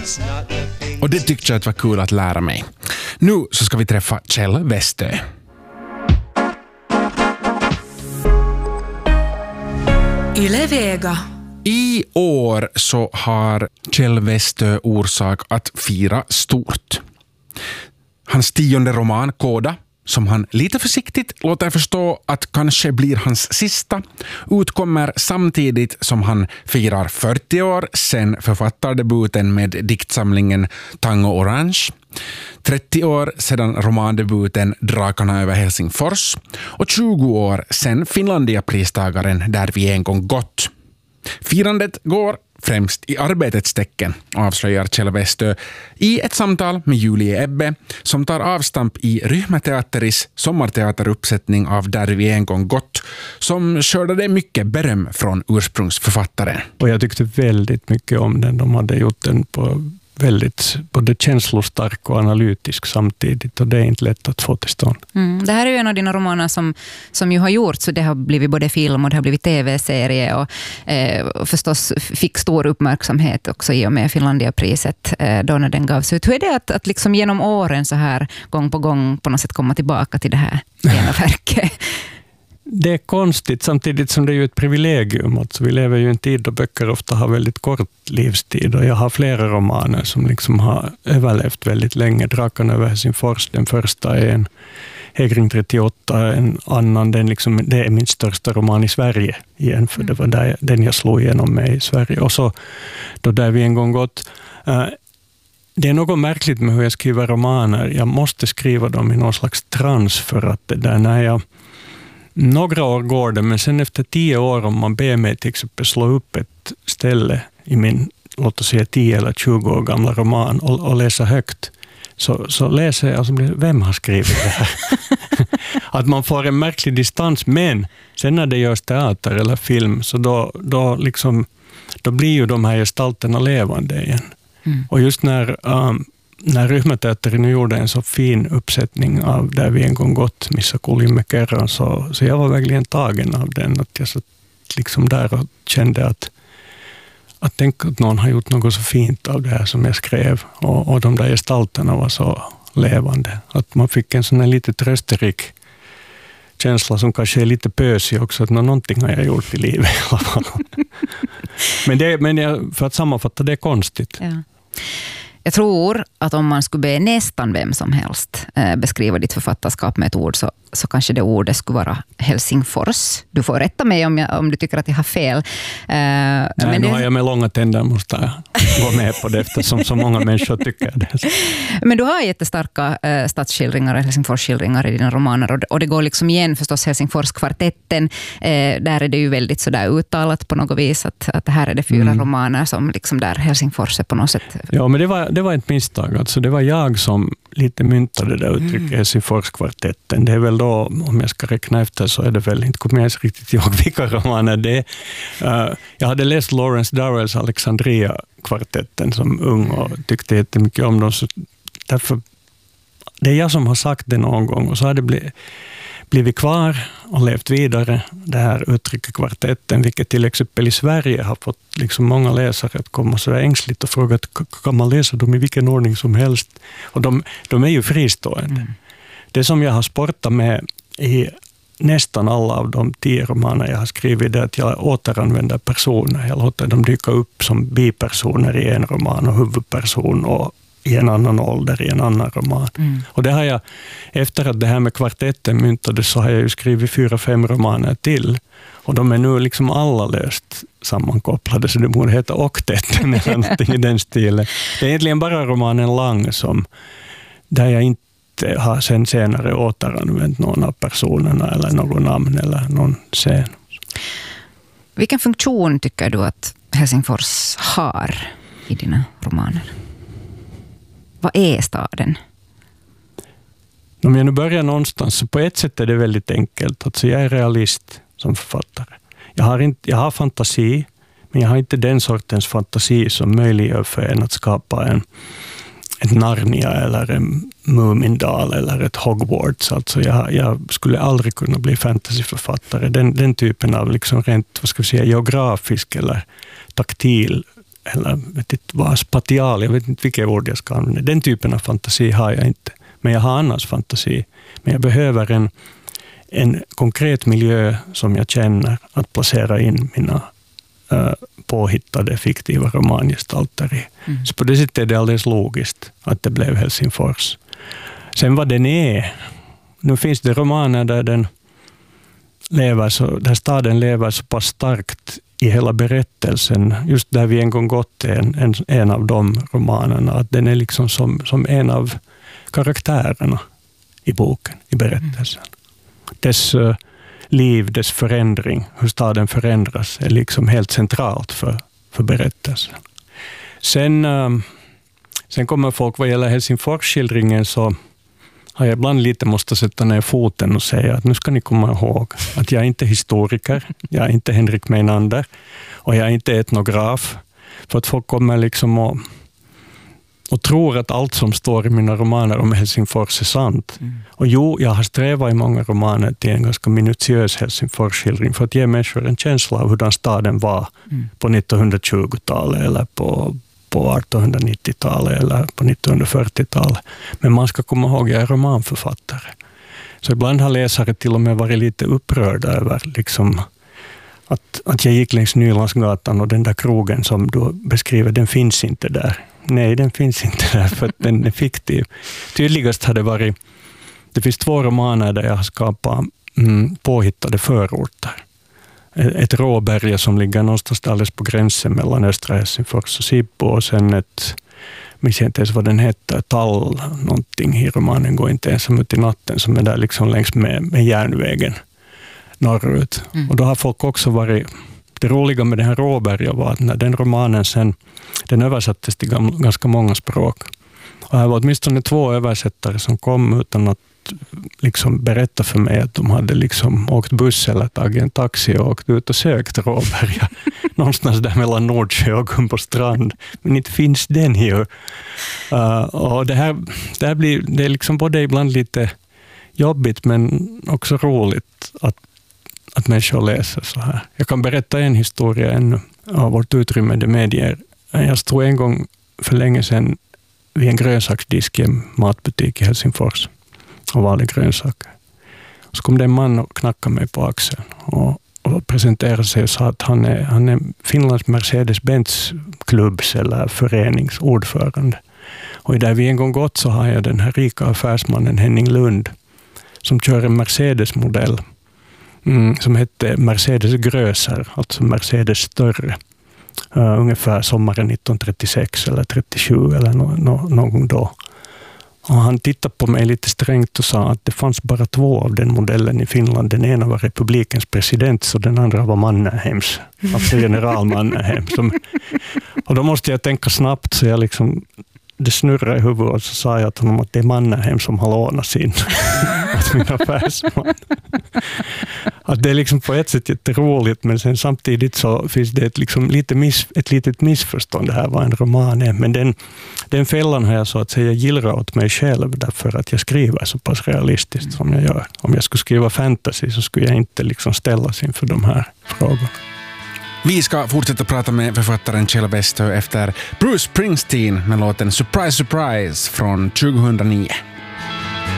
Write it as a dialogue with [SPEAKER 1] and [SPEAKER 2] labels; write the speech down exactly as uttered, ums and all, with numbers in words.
[SPEAKER 1] Och det tyckte jag att var kul att lära mig. Nu så ska vi träffa Kjell Westö.
[SPEAKER 2] Yle Vega.
[SPEAKER 1] I år så har Kjell Westö orsak att fira stort. Hans tionde roman, Koda, som han lite försiktigt låter förstå att kanske blir hans sista, utkommer samtidigt som han firar fyrtio år sedan författardebuten med diktsamlingen Tango Orange, trettio år sedan romandebuten Drakarna över Helsingfors och tjugo år sedan Finlandia-pristagaren Där vi en gång gått. Firandet går främst i arbetets tecken, avslöjar Kjell Westö i ett samtal med Julie Ebbe som tar avstamp i Ryhmäteatteris sommarteateruppsättning av Där vi en gång gått, som skördade mycket beröm från ursprungsförfattaren.
[SPEAKER 3] Och jag tyckte väldigt mycket om den. De hade gjort den på väldigt både känslostark och analytisk samtidigt, och det är inte lätt att få till stånd.
[SPEAKER 4] Mm. Det här är ju en av dina romaner som, som ju har gjort, så det har blivit både film och det har blivit tv-serie och, eh, och förstås fick stor uppmärksamhet också i och med Finlandia-priset eh, då när den gavs ut. Hur är det att, att liksom genom åren så här gång på gång på något sätt komma tillbaka till det här ena verket?
[SPEAKER 3] Det är konstigt samtidigt som det är ju ett privilegium. Alltså vi lever ju i en tid då böcker ofta har väldigt kort livstid, och jag har flera romaner som liksom har överlevt väldigt länge. Drakarna över Helsingfors, den första är en Hägring trettioåtta, en annan, den liksom, det är min största roman i Sverige igen, för det var där, den jag slog igenom med i Sverige. Och så då Där vi en gång gått. Uh, Det är något märkligt med hur jag skriver romaner. Jag måste skriva dem i någon slags trans, för att det där när jag några år går det, men sen efter tio år om man ber mig till exempel slå upp ett ställe i min, låt oss säga tio eller tjugo år gamla roman och, och läsa högt, så, så läser jag, alltså, vem har skrivit det här? Att man får en märklig distans, men sen när det görs teater eller film, så då, då, liksom, då blir ju de här gestalterna levande igen. Mm. Och just när um, när Ryhmäteatterin gjorde en så fin uppsättning av Där vi en gång gått, Missa Kulimme kerran, så, så jag var verkligen tagen av den. Att jag satt liksom där och kände att, att tänk att någon har gjort något så fint av det här som jag skrev. Och, och de där gestalterna var så levande. Att man fick en sån här lite trösterik känsla som kanske är lite pösig också, att någonting har jag gjort i livet i alla fall. men det, men jag, för att sammanfatta, det är konstigt.
[SPEAKER 4] Ja. Jag tror att om man skulle be nästan vem som helst eh, beskriva ditt författarskap med ett ord, så, så kanske det ordet skulle vara Helsingfors. Du får rätta mig om, jag, om du tycker att jag har fel. Eh,
[SPEAKER 3] Nej,
[SPEAKER 4] men
[SPEAKER 3] nu
[SPEAKER 4] det...
[SPEAKER 3] har jag med långa tänder, måste jag gå med på det, eftersom så många människor tycker det.
[SPEAKER 4] Men du har jättestarka eh, stadsskildringar, Helsingfors-skildringar i dina romaner, och det, och det går liksom igen förstås Helsingfors-kvartetten. Eh, där är det ju väldigt sådär uttalat på något vis att, att här är det fyra mm. romaner som liksom där Helsingfors är på något sätt.
[SPEAKER 3] Ja, men det var Det var ett misstag. Alltså det var jag som lite myntade det uttrycket mm. Helsingfors-kvartetten. Det är väl då, om jag ska räkna efter, så är det väl inte kommer jag riktigt ihåg vilka romaner det är. Uh, jag hade läst Lawrence Durrells Alexandria-kvartetten som ung och tyckte jättemycket om dem. Så därför, det är jag som har sagt det någon gång, och så har det blivit blivit kvar och levt vidare, det här uttrycket kvartetten, vilket till exempel i Sverige har fått liksom många läsare att komma så ängsligt och fråga, kan man läsa dem i vilken ordning som helst? Och de, de är ju fristående. Mm. Det som jag har sportat med i nästan alla av de tio romaner jag har skrivit är att jag återanvänder personer. Jag låter dem dyka upp som bipersoner i en roman och huvudperson och i en annan ålder i en annan roman. Mm. Och det har jag, efter att det här med kvartetten myntades, så har jag ju skrivit fyra, fem romaner till. Och de är nu liksom alla löst sammankopplade, så det borde heta oktetten eller någonting i den stilen. Det är egentligen bara romanen Lang som, där jag inte har sen senare återanvänt någon av personerna eller någon namn eller någon scen.
[SPEAKER 4] Vilken funktion tycker du att Helsingfors har i dina romaner? Vad är staden?
[SPEAKER 3] Om jag nu börjar någonstans, så på ett sätt är det väldigt enkelt. Alltså jag är realist som författare. Jag har, inte, jag har fantasi, men jag har inte den sortens fantasi som möjliggör för en att skapa en, ett Narnia eller en Mumindal eller ett Hogwarts. Alltså jag, jag skulle aldrig kunna bli fantasyförfattare. Den, den typen av liksom rent, vad ska vi säga, geografisk eller taktil eller vet inte vad, spatial, jag vet inte vilka ord jag ska använda. Den typen av fantasi har jag inte. Men jag har annars fantasi. Men jag behöver en, en konkret miljö som jag känner att placera in mina uh, påhittade fiktiva romangestalter i. Mm. Så på det sättet är det alldeles logiskt att det blev Helsingfors. Sen vad den är, nu finns det romaner där den lever så, där staden lever så pass starkt i hela berättelsen, just där vi en gång gått en, en, en av de romanerna, att den är liksom som, som en av karaktärerna i boken, i berättelsen. Mm. Dess uh, liv, dess förändring, hur staden förändras är liksom helt centralt för, för berättelsen. Sen, uh, sen kommer folk, vad gäller Helsingfors-skildringen så har jag ibland lite måste sätta ner foten och säga att nu ska ni komma ihåg att jag är inte historiker, jag är inte Henrik Meinander och jag är inte etnograf. För att folk kommer liksom och, och tror att allt som står i mina romaner om Helsingfors är sant. Mm. Och jo, jag har strävat i många romaner till en ganska minutiös Helsingfors-skildring för att ge människor en känsla av hur den staden var mm. på nittonhundratjugotalet eller på på artonhundranittiotalet eller på nittonhundrafyrtiotalet. Men man ska komma ihåg att jag är romanförfattare. Så ibland har läsare till och med varit lite upprörda över liksom att, att jag gick längs Nylandsgatan och den där krogen som du beskriver, den finns inte där. Nej, den finns inte där för att den är fiktiv. Tydligast har det varit, det finns två romaner där jag har skapat mm, påhittade förorter. Ett råberge som ligger någonstans alldeles på gränsen mellan östra Helsingfors och Sippo och sen ett, minns jag inte ens vad den heter, Tall någonting i romanen, går inte ens ut i natten, som är där liksom längs med, med järnvägen norrut. Mm. Och då har folk också varit, det roliga med den här råberge var att när den romanen sen, den översattes till ganska många språk. Och här var åtminstone två översättare som kom utan att liksom berätta för mig att de hade liksom åkt buss eller tagit en taxi och åkt ut och sökt Råberga. Någonstans där mellan Nordsjö och Gumbo strand. Men inte finns den här. Uh, och det här, det här blir, det är liksom både ibland lite jobbigt men också roligt att, att människor läser så här. Jag kan berätta en historia ännu av vårt utrymme det medger. Jag stod en gång för länge sedan vid en grönsaksdisk i en matbutik i Helsingfors och valde grönsaker. Så kom det en man och knackade mig på axeln och, och presenterade sig och sa att han är, han är Finlands Mercedes-Benz klubbs eller föreningsordförande. Och där vi en gång gått så har jag den här rika affärsmannen Henning Lund som kör en Mercedes-modell mm, som hette Mercedes Gröser, alltså Mercedes större. Uh, ungefär sommaren nittonhundratrettiosex eller trettiosju eller no, no, någon gång då. Och han tittade på mig lite strängt och sa att det fanns bara två av den modellen i Finland. Den ena var republikens president och den andra var Mannerheims. Alltså general Mannerheim. Som, och då måste jag tänka snabbt så jag liksom, det snurrar i huvudet och så sa jag till honom att det är Mannerheim som har lånat sin åt min affärsman. Att det är liksom på ett sätt jätteroligt men sen samtidigt så finns det ett, liksom lite miss, ett litet missförstånd. Det här var en roman är. Men den, den fällan har jag så att säga gillrat åt mig själv därför att jag skriver så pass realistiskt som jag gör. Om jag skulle skriva fantasy så skulle jag inte liksom ställas inför de här frågorna.
[SPEAKER 1] Vi ska fortsätta prata med författaren Kjell Westö efter Bruce Springsteen med låten Surprise Surprise från tjugohundranio.